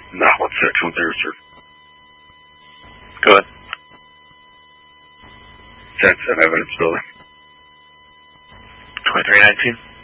Nah, 1610, sir. Go ahead. Sense and evidence building. 2319.